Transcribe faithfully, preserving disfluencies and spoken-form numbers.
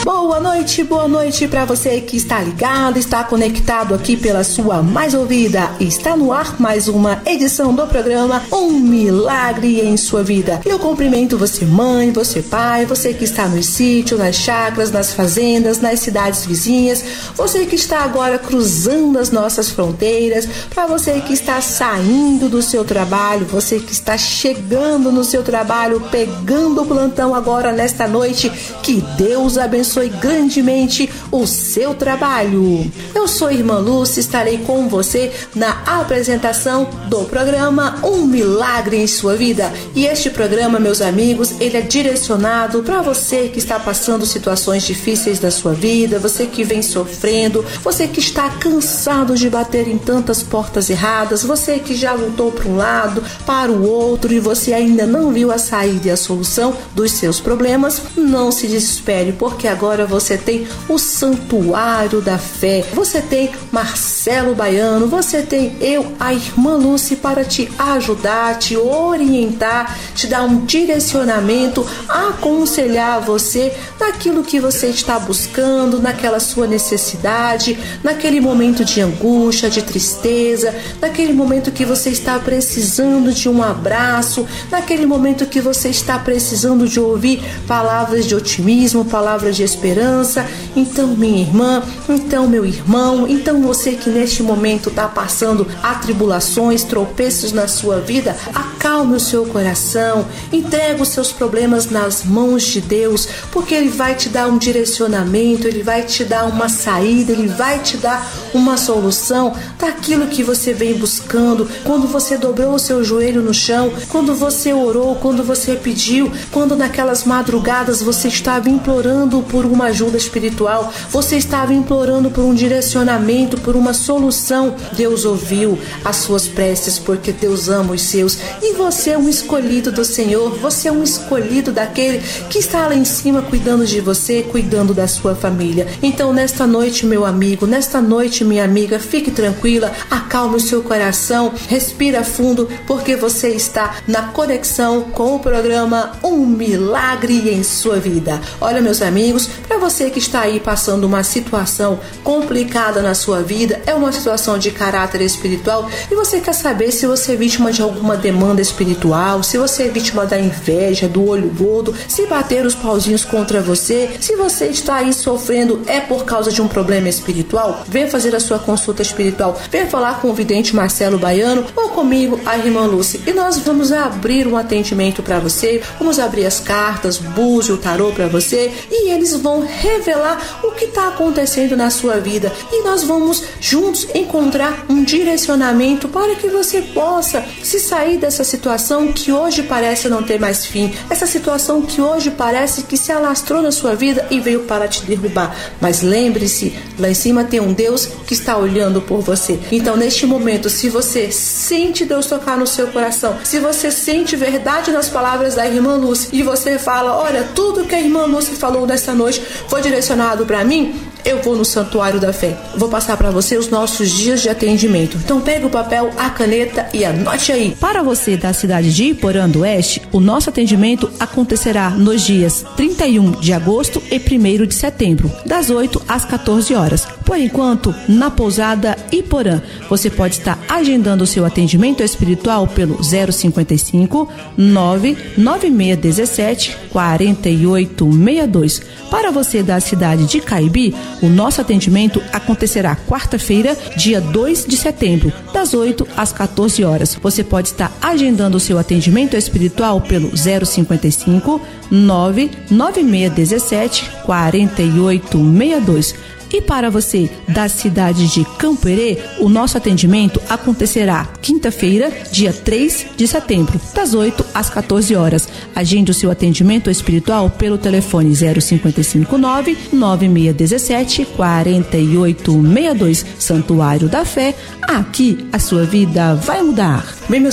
Boa noite, boa noite para você que está ligado, está conectado aqui pela sua mais ouvida. Está no ar mais uma edição do programa Um Milagre em Sua Vida. Eu cumprimento você mãe, você pai, você que está no sítio, nas chácaras, nas fazendas, nas cidades vizinhas, você que está agora cruzando as nossas fronteiras, para você que está saindo do seu trabalho, você que está chegando no seu trabalho, pegando o plantão agora nesta noite, que Deus abençoe grandemente o seu trabalho. Eu sou Irmã Lúcia, estarei com você na apresentação do programa Um Milagre em Sua Vida. E este programa, meus amigos, ele é direcionado para você que está passando situações difíceis da sua vida, você que vem sofrendo, você que está cansado de bater em tantas portas erradas, você que já lutou para um lado, para o outro e você ainda não viu a saída e a solução dos seus problemas. Não se desespere, porque agora você tem o Santuário da Fé, você tem Marcelo Baiano, você tem eu, a Irmã Lúcia, para te ajudar, te orientar, te dar um direcionamento, aconselhar você naquilo que você está buscando, naquela sua necessidade, naquele momento de angústia, de tristeza, naquele momento que você está precisando de um abraço, naquele momento que você está precisando de ouvir palavras de otimismo, palavras de esperança. Então, minha irmã, então, meu irmão, então você que neste momento está passando atribulações, tropeços na sua vida, acalme o seu coração, entregue os seus problemas nas mãos de Deus, porque Ele vai te dar um direcionamento, Ele vai te dar uma saída, Ele vai te dar uma solução daquilo que você vem buscando. Quando você dobrou o seu joelho no chão, quando você orou, quando você pediu, quando naquelas madrugadas você estava implorando por uma ajuda espiritual, você estava implorando por um direcionamento, por uma solução, Deus ouviu as suas preces, porque Deus ama os seus, e você é um escolhido do Senhor, você é um escolhido daquele que está lá em cima cuidando de você, cuidando da sua família. Então, nesta noite, meu amigo, nesta noite, minha amiga, fique tranquila, acalme o seu coração, respira fundo, porque você está na conexão com o programa Um Milagre em Sua Vida. Olha, meus amigos, para você que está aí passando uma situação complicada na sua vida, é uma situação de caráter espiritual, e você quer saber se você é vítima de alguma demanda espiritual, se você é vítima da inveja, do olho gordo, se bater os pauzinhos contra você, se você está aí sofrendo é por causa de um problema espiritual, vem fazer a sua consulta espiritual, vem falar com o vidente Marcelo Baiano ou comigo, a Irmã Lúcia, e nós vamos abrir um atendimento para você, vamos abrir as cartas, búzio, tarô para você, e eles vão revelar o que está acontecendo na sua vida, e nós vamos juntos encontrar um direcionamento para que você possa se sair dessa situação que hoje parece não ter mais fim, essa situação que hoje parece que se alastrou na sua vida e veio para te derrubar. Mas lembre-se, lá em cima tem um Deus que está olhando por você. Então, neste momento, se você sente Deus tocar no seu coração, se você sente verdade nas palavras da Irmã Lúcia e você fala, olha, tudo que a Irmã Lúcia falou nessa noite foi direcionado para mim, eu vou no Santuário da Fé. Vou passar para você os nossos dias de atendimento. Então pega o papel, a caneta e anote aí. Para você da cidade de Iporã do Oeste, o nosso atendimento acontecerá nos dias trinta e um de agosto e primeiro de setembro, das oito às quatorze horas. Por enquanto, na pousada Iporã, você pode estar agendando o seu atendimento espiritual pelo zero cinquenta e cinco, nove nove seis um sete, quatro oito seis dois. Para você da cidade de Caibi, o nosso atendimento acontecerá quarta-feira, dia dois de setembro, das oito às quatorze horas. Você pode estar agendando o seu atendimento espiritual pelo zero cinquenta e cinco, nove nove seis um sete, quatro oito seis dois. E para você da cidade de Campo Herê, o nosso atendimento acontecerá quinta-feira, dia três de setembro, das oito às quatorze horas. Agende o seu atendimento espiritual pelo telefone zero cinquenta e cinco, nove nove seis um sete, quatro oito seis dois. Santuário da Fé, aqui a sua vida vai mudar. Bem, meus